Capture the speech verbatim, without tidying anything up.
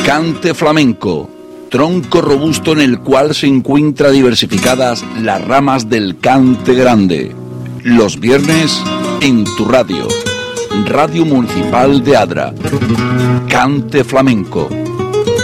Cante flamenco, tronco robusto en el cual se encuentran diversificadas las ramas del cante grande. Los viernes en tu radio, Radio Municipal de Adra. Cante flamenco.